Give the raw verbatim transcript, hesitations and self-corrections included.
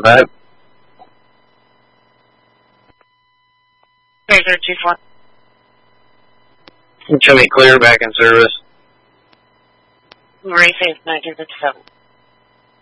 five. Razor two four. Show me clear back in service. Marie Faith nineteen fifty-seven.